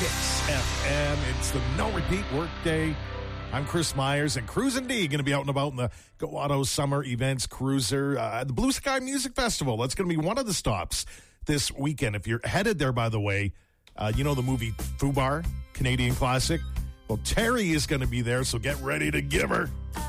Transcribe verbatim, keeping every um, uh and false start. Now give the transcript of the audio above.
Kicks F M. It's the no repeat workday. I'm Chris Myers, and Cruisin' D going to be out and about in the Go Auto Summer Events Cruiser. Uh, the Blue Sky Music Festival, that's going to be one of the stops this weekend. If you're headed there, by the way, uh, you know the movie Fubar, Canadian classic? Well, Terry is going to be there, so get ready to give her.